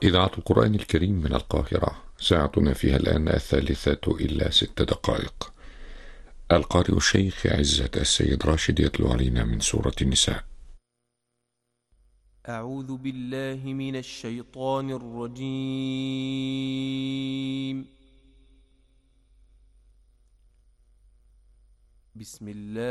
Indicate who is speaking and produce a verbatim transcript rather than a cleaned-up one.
Speaker 1: إذاعة القرآن الكريم من القاهرة، ساعتنا فيها الآن الثالثة إلا ست دقائق. القارئ الشيخ عزت السيد راشد يتلو علينا من سورة النساء.
Speaker 2: أعوذ بالله من الشيطان الرجيم. بسم الله